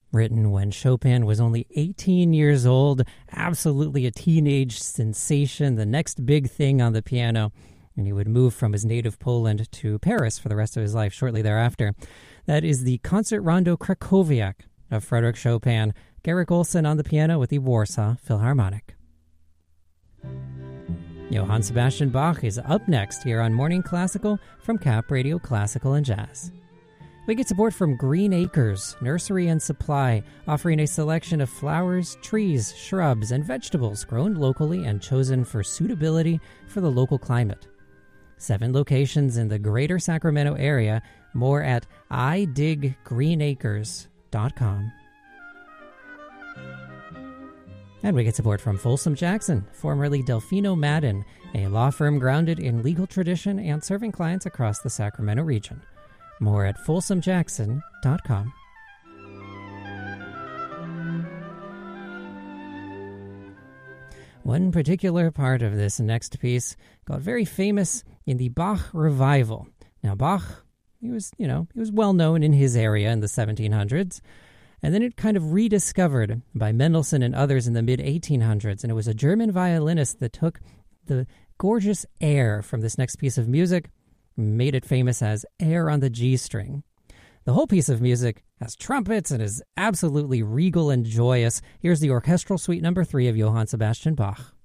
Written when Chopin was only 18 years old, absolutely a teenage sensation, the next big thing on the piano, and he would move from his native Poland to Paris for the rest of his life shortly thereafter. That is the Concert Rondo Krakowiak of Frederick Chopin. Garrick Olson on the piano with the Warsaw Philharmonic. Johann Sebastian Bach is up next here on Morning Classical from Cap Radio Classical and Jazz. We get support from Green Acres, Nursery and Supply, offering a selection of flowers, trees, shrubs, and vegetables grown locally and chosen for suitability for the local climate. 7 locations in the greater Sacramento area, more at idiggreenacres.com. And we get support from Folsom Jackson, formerly Delfino Madden, a law firm grounded in legal tradition and serving clients across the Sacramento region. More at folsomjackson.com. One particular part of this next piece got very famous in the Bach revival. Now, Bach, he was well known in his area in the 1700s, and then it kind of rediscovered by Mendelssohn and others in the mid-1800s, and it was a German violinist that took the gorgeous air from this next piece of music, made it famous as Air on the G string. The whole piece of music has trumpets and is absolutely regal and joyous. Here's the Orchestral Suite No. 3 of Johann Sebastian Bach.